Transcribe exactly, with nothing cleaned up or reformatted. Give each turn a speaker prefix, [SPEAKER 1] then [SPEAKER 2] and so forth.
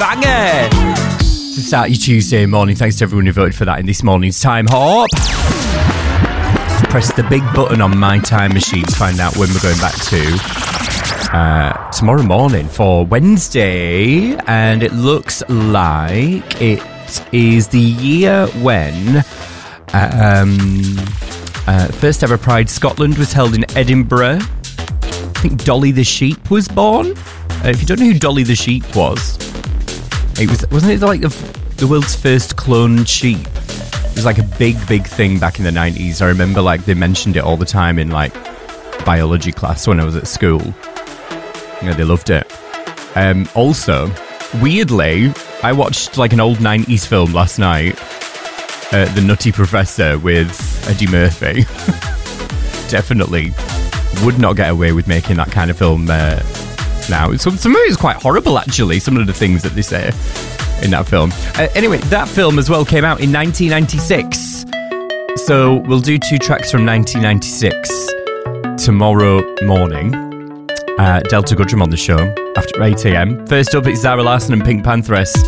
[SPEAKER 1] banger to start your Tuesday morning. Thanks to everyone who voted for that in this morning's Time Hop. Press the big button on my time machine to find out when we're going back to uh, tomorrow morning for Wednesday. And it looks like it is the year when um, uh, first ever Pride Scotland was held in Edinburgh. I think Dolly the Sheep was born. Uh, if you don't know who Dolly the Sheep was, it was wasn't it like the, the world's first cloned sheep? It was like a big, big thing back in the nineties. I remember like they mentioned it all the time in like biology class when I was at school. You know, they loved it. Um, also, weirdly, I watched like an old nineties film last night, uh, The Nutty Professor with Eddie Murphy. Definitely would not get away with making that kind of film uh, now. Some, some of it is quite horrible, actually, some of the things that they say in that film. Uh, anyway, that film as well came out in nineteen ninety-six. So we'll do two tracks from nineteen ninety-six tomorrow morning. Uh, Delta Goodrum on the show after eight a.m. First up, it's Zara Larsson and Pink Pantheress.